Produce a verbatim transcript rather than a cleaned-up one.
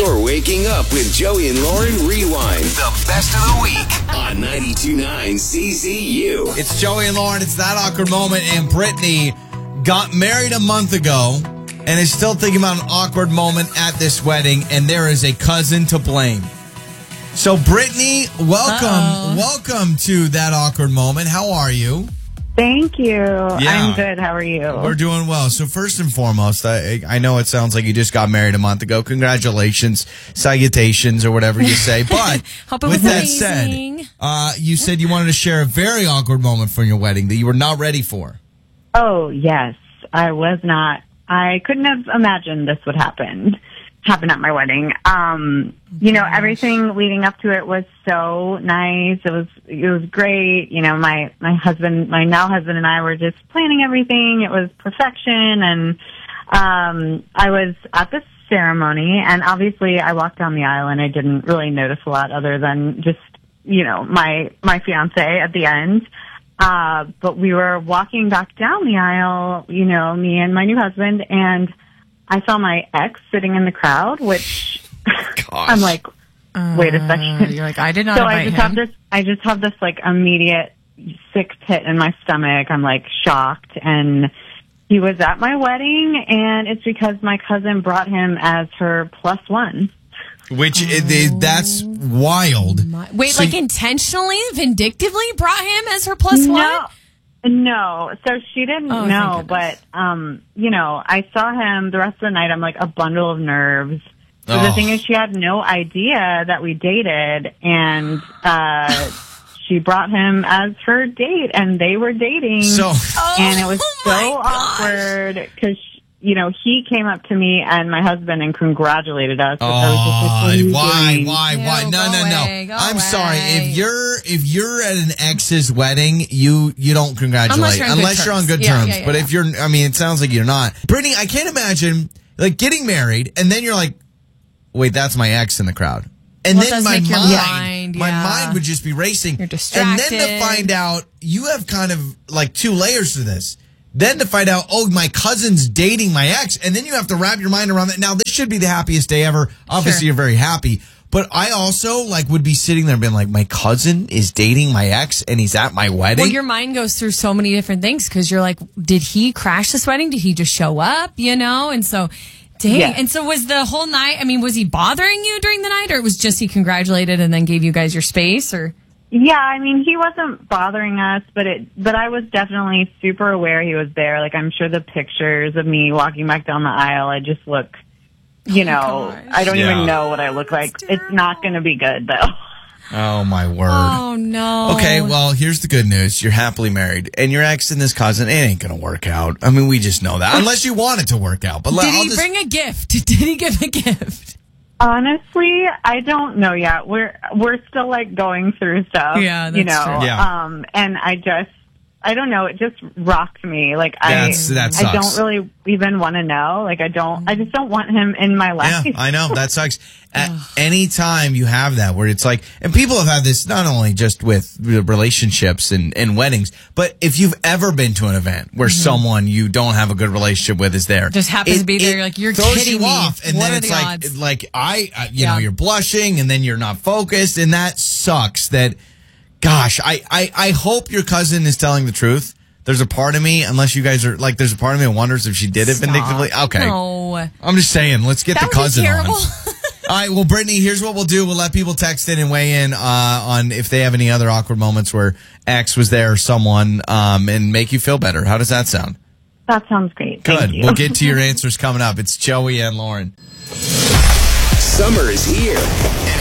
You're waking up with Joey and Lauren Rewind. The best of the week on ninety-two point nine C Z U. It's Joey and Lauren. It's that awkward moment. And Brittany got married a month ago and is still thinking about an awkward moment at this wedding. And there is a cousin to blame. So, Brittany, welcome. Uh-oh. Welcome to that awkward moment. How are you? Thank you. Yeah. I'm good. How are you? We're doing well. So first and foremost, I, I know it sounds like you just got married a month ago. Congratulations, salutations, or whatever you say. But Hope it with was that amazing. said, uh, you said you wanted to share a very awkward moment from your wedding that you were not ready for. Oh, yes. I was not. I couldn't have imagined this would happen. happen at my wedding. Um, you know, everything leading up to it was so nice. It was, it was great. You know, my, my husband, my now husband and I were just planning everything. It was perfection. And, um, I was at this ceremony and obviously I walked down the aisle and I didn't really notice a lot other than just, you know, my, my fiance at the end. Uh, but we were walking back down the aisle, you know, me and my new husband, and I saw my ex sitting in the crowd, which I'm like, wait a second. Uh, you're like, I did not so invite I just him. have this, I just have this like immediate sick pit in my stomach. I'm like shocked. And he was at my wedding and it's because my cousin brought him as her plus one. Which, oh, that's wild. My, wait, so like intentionally, vindictively brought him as her plus no. one? No, so she didn't oh, know, but, um, you know, I saw him the rest of the night. I'm like a bundle of nerves. So oh. the thing is, she had no idea that we dated, and, uh, she brought him as her date, and they were dating. So, oh, and it was oh so awkward, because, you know, he came up to me and my husband and congratulated us. Oh, I was just like, why, why, why? Ew, No, go no, no. away, go I'm away. sorry. If you're if you're at an ex's wedding, you you don't congratulate Unless you're on good unless you're on good terms. Yeah, terms. yeah, yeah, but yeah. if you're, I mean, it sounds like you're not. Brittany, I can't imagine like getting married and then you're like, wait, that's my ex in the crowd. And Well, it then does my make your mind, mind, my yeah. mind would just be racing. You're And distracted. then to find out, you have kind of like two layers to this. Then to find out, oh, my cousin's dating my ex. And then you have to wrap your mind around that. Now, this should be the happiest day ever. Obviously, Sure. you're very happy. But I also like would be sitting there being like, my cousin is dating my ex and he's at my wedding. Well, your mind goes through so many different things because you're like, did he crash this wedding? Did he just show up? You know? And so, dang. Yeah. And so was the whole night, I mean, was he bothering you during the night or it was just he congratulated and then gave you guys your space or? Yeah, I mean, he wasn't bothering us, but it, but I was definitely super aware he was there. Like, I'm sure the pictures of me walking back down the aisle, I just look, you Oh know, gosh. I don't Yeah. even know what I look like. It's not going to be good, though. Oh, my word. Oh, no. Okay, well, here's the good news. You're happily married. And your ex and this cousin, it ain't going to work out. I mean, we just know that. Unless you want it to work out. But let, Did I'll he just, bring a gift? Did he give a gift? Honestly, I don't know yet. We're we're still like going through stuff. Yeah, you that's know. true. Yeah. Um, and I just, I don't know. It just rocked me. Like That's- I, that I don't sucks. really even want to know. Like I don't. I just don't want him in my life. Yeah, I know. That sucks. At any time you have that where it's like, and people have had this not only just with relationships and, and weddings, but if you've ever been to an event where Mm-hmm. someone you don't have a good relationship with is there. Just happens to be there, you're like, you're throws kidding you me. off. And What then are it's the like, odds? like I, uh, you Yeah. know, you're blushing and then you're not focused. And that sucks that, gosh, I, I, I hope your cousin is telling the truth. There's a part of me, unless you guys are like, there's a part of me that wonders if she did it Stop. vindictively. Okay. No. I'm just saying, let's get That the would be cousin terrible. on. All right, well, Brittany, here's what we'll do. We'll let people text in and weigh in uh, on if they have any other awkward moments where ex was there or someone um, and make you feel better. How does that sound? That sounds great. Good. Thank you. We'll get to your answers coming up. It's Joey and Lauren. Summer is here, and